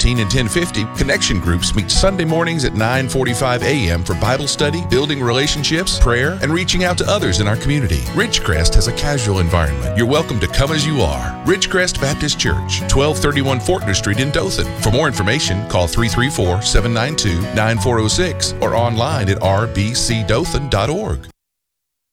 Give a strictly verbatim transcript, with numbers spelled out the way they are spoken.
fifteen and ten fifty, Connection Groups meet Sunday mornings at nine forty-five a.m. for Bible study, building relationships, prayer, and reaching out to others in our community. Ridgecrest has a casual environment. You're welcome to come as you are. Ridgecrest Baptist Church, twelve thirty-one Fortner Street in Dothan. For more information, call three three four, seven nine two, nine four zero six or online at r b c dothan dot org.